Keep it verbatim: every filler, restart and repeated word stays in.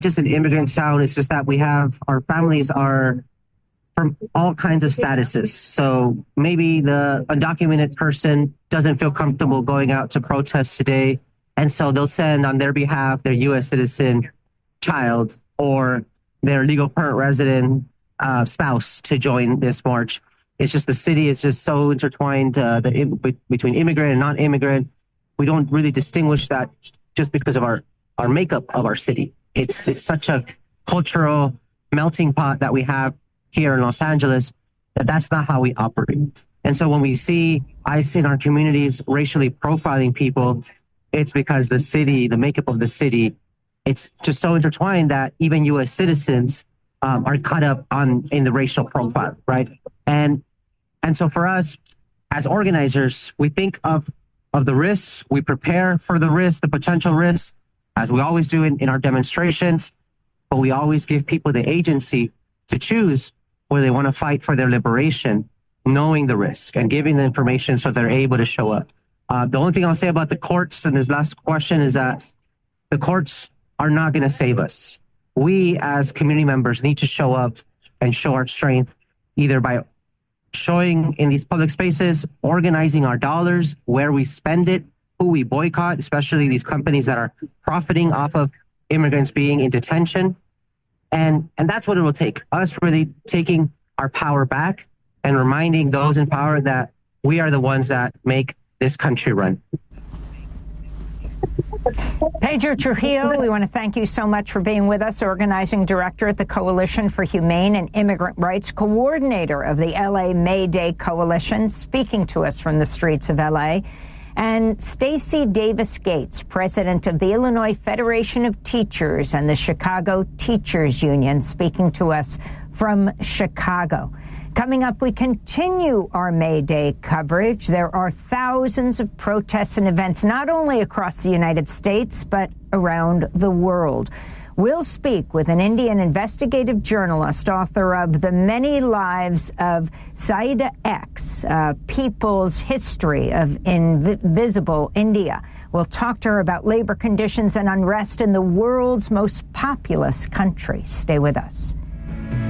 just an immigrant town. It's just that we have, our families are from all kinds of statuses. So maybe the undocumented person doesn't feel comfortable going out to protest today. And so they'll send on their behalf their U S citizen child or their legal permanent resident uh, spouse to join this march. It's just the city is just so intertwined uh, the, between immigrant and non-immigrant. We don't really distinguish that just because of our, our makeup of our city. It's, it's such a cultural melting pot that we have here in Los Angeles that that's not how we operate. And so when we see ICE in our communities racially profiling people, it's because the city, the makeup of the city, it's just so intertwined that even U S citizens um, are caught up on in the racial profile, right? And and so for us as organizers, we think of of the risks, we prepare for the risks, the potential risks, as we always do in, in our demonstrations, but we always give people the agency to choose where they want to fight for their liberation, knowing the risk and giving the information so they're able to show up. Uh, the only thing I'll say about the courts and this last question is that the courts are not going to save us. We as community members need to show up and show our strength either by showing in these public spaces, organizing our dollars, where we spend it, who we boycott, especially these companies that are profiting off of immigrants being in detention. And, and that's what it will take, us really taking our power back and reminding those in power that we are the ones that make this country run. Pedro Trujillo, we want to thank you so much for being with us, organizing director at the Coalition for Humane and Immigrant Rights, coordinator of the L A May Day Coalition, speaking to us from the streets of L A, and Stacey Davis Gates, president of the Illinois Federation of Teachers and the Chicago Teachers Union, speaking to us from Chicago. Coming up, we continue our May Day coverage. There are thousands of protests and events, not only across the United States, but around the world. We'll speak with an Indian investigative journalist, author of The Many Lives of Saida X, uh, People's History of Invisible India. We'll talk to her about labor conditions and unrest in the world's most populous country. Stay with us.